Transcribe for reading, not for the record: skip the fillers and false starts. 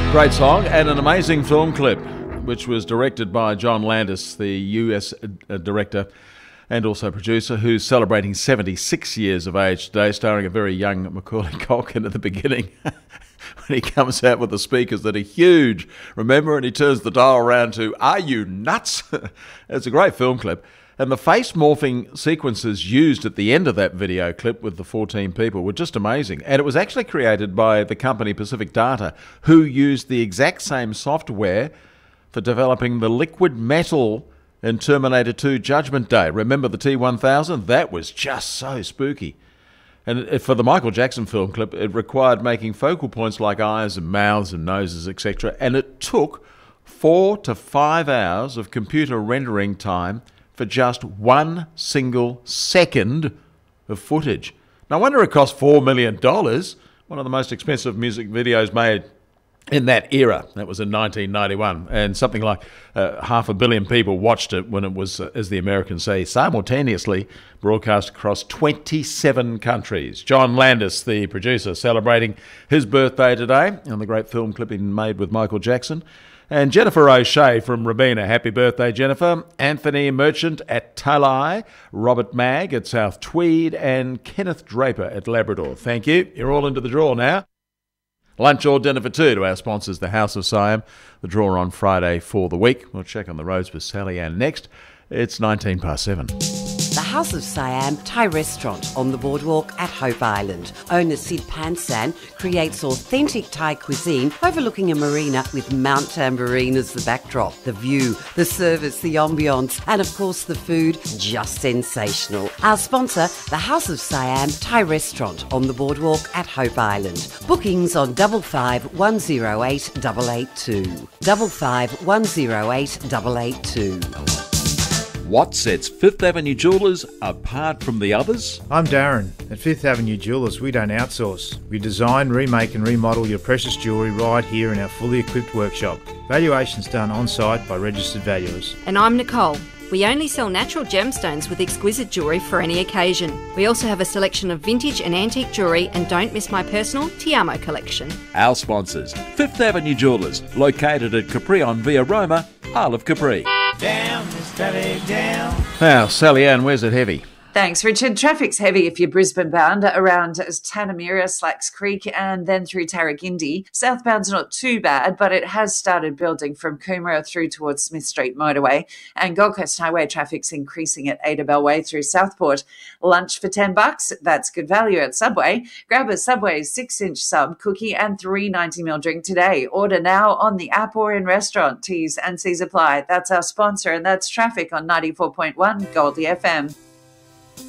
Great song and an amazing film clip, which was directed by John Landis, the US director and also producer, who's celebrating 76 years of age today, starring a very young Macaulay Culkin at the beginning when he comes out with the speakers that are huge, remember, and he turns the dial around to, "Are you nuts?" It's a great film clip. And the face morphing sequences used at the end of that video clip with the 14 people were just amazing. And it was actually created by the company Pacific Data, who used the exact same software for developing the liquid metal in Terminator 2 Judgment Day. Remember the T-1000? That was just so spooky. And for the Michael Jackson film clip, it required making focal points like eyes and mouths and noses, etc. And it took 4 to 5 hours of computer rendering time for just 1 single second of footage. No wonder it cost $4 million, one of the most expensive music videos made in that era. That was in 1991, and something like 500 million people watched it when it was, as the Americans say, simultaneously broadcast across 27 countries. John Landis, the producer, celebrating his birthday today, and the great film clipping made with Michael Jackson. And Jennifer O'Shea from Robina. Happy birthday, Jennifer. Anthony Merchant at Talai, Robert Magg at South Tweed, and Kenneth Draper at Labrador. Thank you. You're all into the draw now. Lunch or dinner for two to our sponsors, the House of Siam. The draw on Friday for the week. We'll check on the roads with Sally Ann next. It's 7:19. The House of Siam Thai restaurant on the boardwalk at Hope Island. Owner Sid Pansan creates authentic Thai cuisine overlooking a marina with Mount Tambourine as the backdrop. The view, the service, the ambience, and of course the food, just sensational. Our sponsor, the House of Siam Thai restaurant on the boardwalk at Hope Island. Bookings on 55 108 882. 55 108 882. What sets Fifth Avenue Jewellers apart from the others? I'm Darren. At Fifth Avenue Jewellers, we don't outsource. We design, remake and remodel your precious jewellery right here in our fully equipped workshop. Valuations done on-site by registered valuers. And I'm Nicole. We only sell natural gemstones with exquisite jewellery for any occasion. We also have a selection of vintage and antique jewellery, and don't miss my personal Tiamo collection. Our sponsors, Fifth Avenue Jewellers, located at Capri on Via Roma, Isle of Capri. Down, Miss Daddy, down. Now, Sally Ann, where's it heavy? Thanks, Richard. Traffic's heavy if you're Brisbane bound around Tanamira, Slacks Creek, and then through Tarragindi. Southbound's not too bad, but it has started building from Coomera through towards Smith Street motorway. And Gold Coast Highway traffic's increasing at Ada Bellway through Southport. Lunch for $10, that's good value at Subway. Grab a Subway 6-inch sub cookie and 3 90ml drink today. Order now on the app or in restaurant. T's and C's apply. That's our sponsor, and that's Traffic on 94.1 Goldie FM.